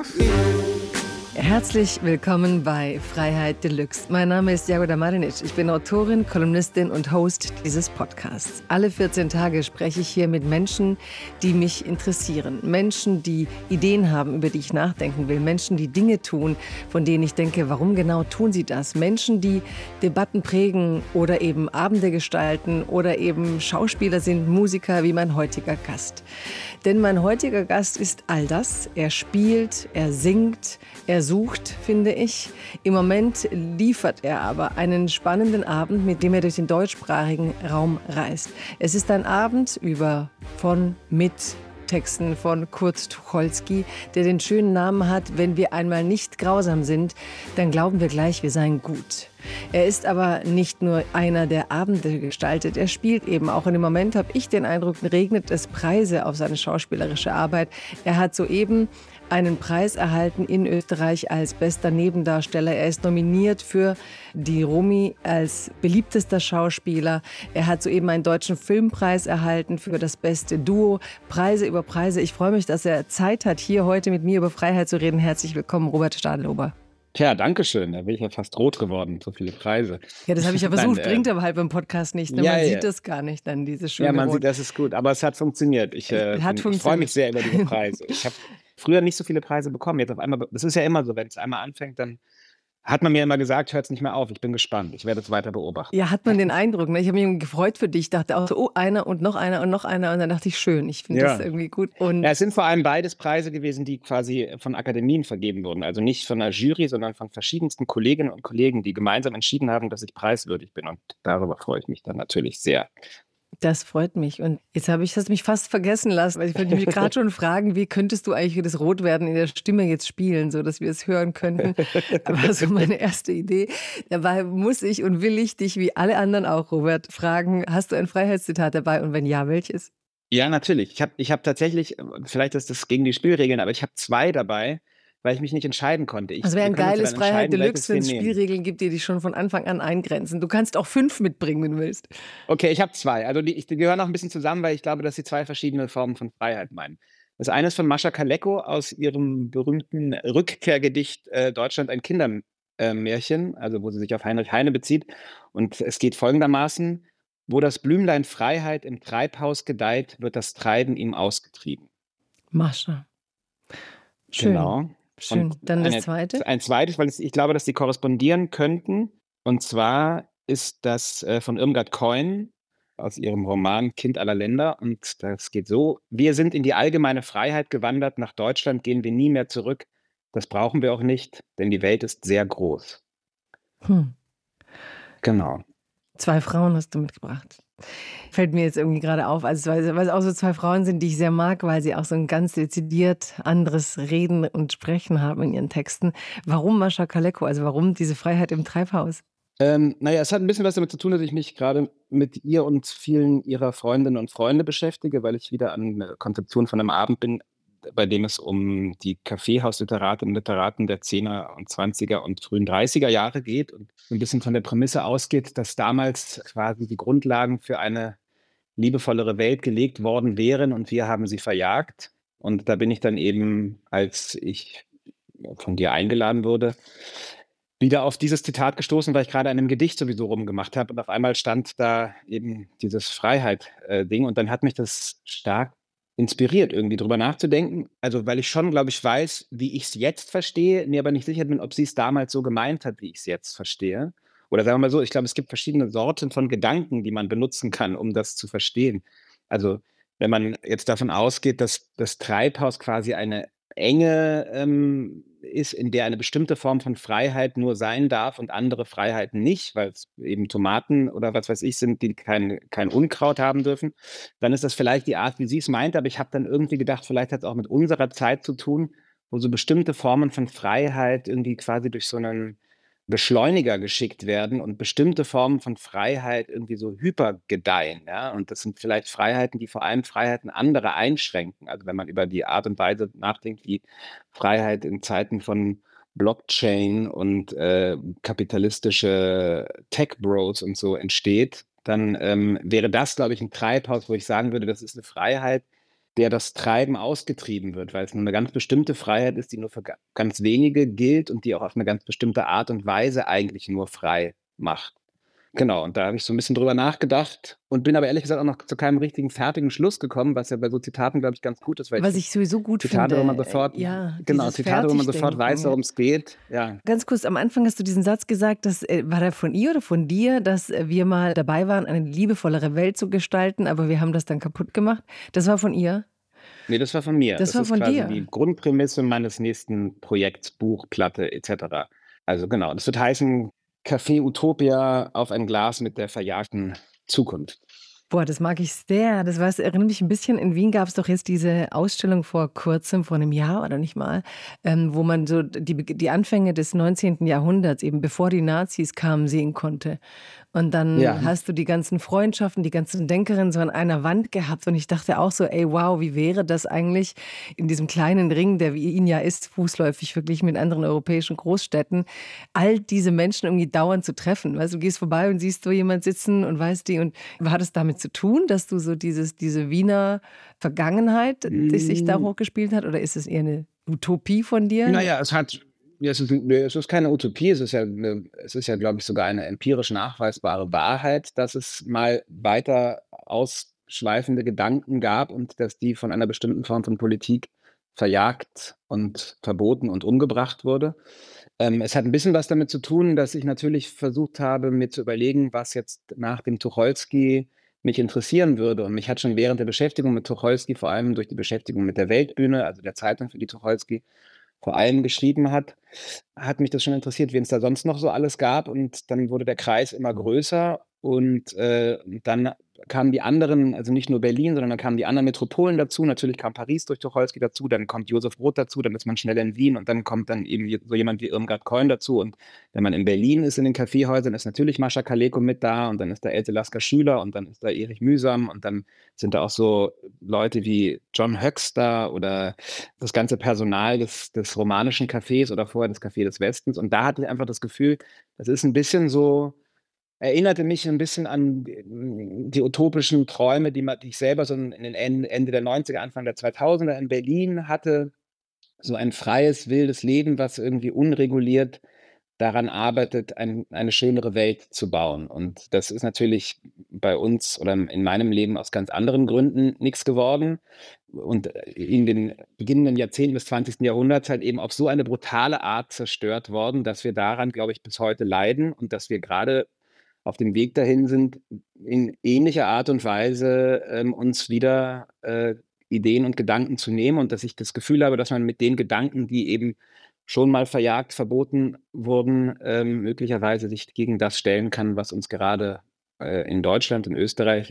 my feet. Herzlich willkommen bei Freiheit Deluxe. Mein Name ist Jagoda Marinic. Ich bin Autorin, Kolumnistin und Host dieses Podcasts. Alle 14 Tage spreche ich hier mit Menschen, die mich interessieren. Menschen, die Ideen haben, über die ich nachdenken will. Menschen, die Dinge tun, von denen ich denke, warum genau tun sie das? Menschen, die Debatten prägen oder eben Abende gestalten oder eben Schauspieler sind, Musiker wie mein heutiger Gast. Denn mein heutiger Gast ist all das. Er spielt, er singt, er sucht, finde ich. Im Moment liefert er aber einen spannenden Abend, mit dem er durch den deutschsprachigen Raum reist. Es ist ein Abend mit Texten von Kurt Tucholsky, der den schönen Namen hat: Wenn wir einmal nicht grausam sind, dann glauben wir gleich, wir seien gut. Er ist aber nicht nur einer, der Abende gestaltet, er spielt eben auch. Und im Moment habe ich den Eindruck, regnet es Preise auf seine schauspielerische Arbeit. Er hat soeben einen Preis erhalten in Österreich als bester Nebendarsteller. Er ist nominiert für die Romy als beliebtester Schauspieler. Er hat soeben einen deutschen Filmpreis erhalten für das beste Duo. Preise über Preise. Ich freue mich, dass er Zeit hat, hier heute mit mir über Freiheit zu reden. Herzlich willkommen, Robert Stadlober. Tja, danke schön. Da bin ich ja fast rot geworden, so viele Preise. Ja, das habe ich ja versucht, bringt aber halt beim Podcast nicht. Ne? Man sieht das gar nicht, dann dieses schöne Ja, man Rot. sieht, das ist gut, aber es hat funktioniert. Ich freue mich sehr über diese Preise. Ich habe früher nicht so viele Preise bekommen. Jetzt auf einmal, das ist ja immer so, wenn es einmal anfängt, dann hat man mir immer gesagt, hört es nicht mehr auf. Ich bin gespannt. Ich werde es weiter beobachten. Ja, hat man den Eindruck. Ne? Ich habe mich gefreut für dich. Ich dachte auch so, oh, einer und noch einer und noch einer. Und dann dachte ich, schön. Ich finde das irgendwie gut. Und ja, es sind vor allem beides Preise gewesen, die quasi von Akademien vergeben wurden. Also nicht von einer Jury, sondern von verschiedensten Kolleginnen und Kollegen, die gemeinsam entschieden haben, dass ich preiswürdig bin. Und darüber freue ich mich dann natürlich sehr. Das freut mich. Und jetzt habe ich das mich fast vergessen lassen, weil ich wollte mich gerade schon fragen, wie könntest du eigentlich das Rotwerden in der Stimme jetzt spielen, so dass wir es hören könnten. Aber so meine erste Idee. Dabei muss ich und will ich dich, wie alle anderen auch, Robert, fragen, hast du ein Freiheitszitat dabei und wenn ja, welches? Ja, natürlich. Ich hab tatsächlich, vielleicht ist das gegen die Spielregeln, aber ich habe 2 dabei, weil ich mich nicht entscheiden konnte. Das wäre ein geiles Freiheit Deluxe, wenn es nehmen. Spielregeln gibt, die dich schon von Anfang an eingrenzen. Du kannst auch 5 mitbringen, wenn du willst. Okay, ich habe 2. Also die gehören auch ein bisschen zusammen, weil ich glaube, dass sie 2 verschiedene Formen von Freiheit meinen. Das eine ist von Mascha Kaleko aus ihrem berühmten Rückkehrgedicht Deutschland ein Kindermärchen, also wo sie sich auf Heinrich Heine bezieht. Und es geht folgendermaßen: Wo das Blümlein Freiheit im Treibhaus gedeiht, wird das Treiben ihm ausgetrieben. Mascha. Schön. Genau. Schön. Und Dann das zweite? Ein zweites, weil ich glaube, dass die korrespondieren könnten. Und zwar ist das von Irmgard Keun aus ihrem Roman Kind aller Länder. Und das geht so: Wir sind in die allgemeine Freiheit gewandert. Nach Deutschland gehen wir nie mehr zurück. Das brauchen wir auch nicht, denn die Welt ist sehr groß. Genau. 2 Frauen hast du mitgebracht. Fällt mir jetzt irgendwie gerade auf, also weil es auch so 2 Frauen sind, die ich sehr mag, weil sie auch so ein ganz dezidiert anderes Reden und Sprechen haben in ihren Texten. Warum Mascha Kaleko? Also warum diese Freiheit im Treibhaus? Naja, es hat ein bisschen was damit zu tun, dass ich mich gerade mit ihr und vielen ihrer Freundinnen und Freunde beschäftige, weil ich wieder an der Konzeption von einem Abend bin, bei dem es um die Kaffeehausliteratinnen und Literaten der 10er und 20er und frühen 30er Jahre geht und ein bisschen von der Prämisse ausgeht, dass damals quasi die Grundlagen für eine liebevollere Welt gelegt worden wären und wir haben sie verjagt. Und da bin ich dann eben, als ich von dir eingeladen wurde, wieder auf dieses Zitat gestoßen, weil ich gerade an einem Gedicht sowieso rumgemacht habe und auf einmal stand da eben dieses Freiheit-Ding und dann hat mich das stark inspiriert, irgendwie drüber nachzudenken. Also, weil ich schon, glaube ich, weiß, wie ich es jetzt verstehe, mir aber nicht sicher bin, ob sie es damals so gemeint hat, wie ich es jetzt verstehe. Oder sagen wir mal so, ich glaube, es gibt verschiedene Sorten von Gedanken, die man benutzen kann, um das zu verstehen. Also, wenn man jetzt davon ausgeht, dass das Treibhaus quasi eine Enge ist, in der eine bestimmte Form von Freiheit nur sein darf und andere Freiheiten nicht, weil es eben Tomaten oder was weiß ich sind, die kein Unkraut haben dürfen, dann ist das vielleicht die Art, wie sie es meint. Aber ich habe dann irgendwie gedacht, vielleicht hat es auch mit unserer Zeit zu tun, wo so bestimmte Formen von Freiheit irgendwie quasi durch so einen Beschleuniger geschickt werden und bestimmte Formen von Freiheit irgendwie so hypergedeihen. Ja? Und das sind vielleicht Freiheiten, die vor allem Freiheiten anderer einschränken. Also wenn man über die Art und Weise nachdenkt, wie Freiheit in Zeiten von Blockchain und kapitalistische Tech-Bros und so entsteht, dann wäre das, glaube ich, ein Treibhaus, wo ich sagen würde, das ist eine Freiheit, der das Treiben ausgetrieben wird, weil es nur eine ganz bestimmte Freiheit ist, die nur für ganz wenige gilt und die auch auf eine ganz bestimmte Art und Weise eigentlich nur frei macht. Genau, und da habe ich so ein bisschen drüber nachgedacht und bin aber ehrlich gesagt auch noch zu keinem richtigen fertigen Schluss gekommen, was ja bei so Zitaten, glaube ich, ganz gut ist, weil ich Was finde ich sowieso gut Zitate, wo man finde, sofort ja, genau, dieses Zitate, wo man sofort weiß, Fertigdenken. Ja. worum es geht. Ja. Ganz kurz, am Anfang hast du diesen Satz gesagt, war der von ihr oder von dir, dass wir mal dabei waren, eine liebevollere Welt zu gestalten, aber wir haben das dann kaputt gemacht. Das war von ihr? Ne, das war von mir. Das Das war ist von quasi die dir? Grundprämisse meines nächsten Projekts, Buch, Platte et cetera. Also genau, das wird heißen: „Café Utopia auf ein Glas mit der verjagten Zukunft.“ Boah, das mag ich sehr. Das erinnert mich ein bisschen, in Wien gab es doch jetzt diese Ausstellung vor Kurzem, vor einem Jahr oder nicht mal, wo man so die Anfänge des 19. Jahrhunderts, eben bevor die Nazis kamen, sehen konnte. Und dann Ja. hast du die ganzen Freundschaften, die ganzen Denkerinnen so an einer Wand gehabt und ich dachte auch so: „Ey, wow, wie wäre das eigentlich in diesem kleinen Ring, der wie Wien ja ist, fußläufig verglichen mit anderen europäischen Großstädten, all diese Menschen irgendwie dauernd zu treffen?“ Weißt du, gehst vorbei und siehst so jemand sitzen und weißt die und hat es damit zu tun, dass du so diese Wiener Vergangenheit, die sich da Hm, hochgespielt hat oder ist es eher eine Utopie von na dir? ja, es ist keine Utopie, es ist ja, glaube ich, sogar eine empirisch nachweisbare Wahrheit, dass es mal weiter ausschweifende Gedanken gab und dass die von einer bestimmten Form von Politik verjagt und verboten und umgebracht wurde. Es hat ein bisschen was damit zu tun, dass ich natürlich versucht habe, mir zu überlegen, was jetzt nach dem Tucholsky mich interessieren würde. Und mich hat schon während der Beschäftigung mit Tucholsky, vor allem durch die Beschäftigung mit der Weltbühne, also der Zeitung, für die Tucholsky vor allem geschrieben hat mich das schon interessiert, wen es da sonst noch so alles gab. Und dann wurde der Kreis immer größer und dann kamen die anderen, also nicht nur Berlin, sondern dann kamen die anderen Metropolen dazu. Natürlich kam Paris durch Tucholsky dazu, dann kommt Josef Roth dazu, dann ist man schnell in Wien und dann kommt dann eben so jemand wie Irmgard Keun dazu. Und wenn man in Berlin ist, in den Kaffeehäusern, ist natürlich Mascha Kaleko mit da und dann ist da Else Lasker Schüler und dann ist da Erich Mühsam und dann sind da auch so Leute wie John Höxter oder das ganze Personal des romanischen Cafés oder vorher des Café des Westens. Und da hatte ich einfach das Gefühl, das ist ein bisschen so, erinnerte mich ein bisschen an die utopischen Träume, die ich selber so in den Ende der 90er, Anfang der 2000er in Berlin hatte. So ein freies, wildes Leben, was irgendwie unreguliert daran arbeitet, eine schönere Welt zu bauen. Und das ist natürlich bei uns oder in meinem Leben aus ganz anderen Gründen nichts geworden. Und in den beginnenden Jahrzehnten des 20. Jahrhunderts halt eben auf so eine brutale Art zerstört worden, dass wir daran, glaube ich, bis heute leiden und dass wir gerade auf dem Weg dahin sind, in ähnlicher Art und Weise uns wieder Ideen und Gedanken zu nehmen und dass ich das Gefühl habe, dass man mit den Gedanken, die eben schon mal verjagt, verboten wurden, möglicherweise sich gegen das stellen kann, was uns gerade in Deutschland, in Österreich,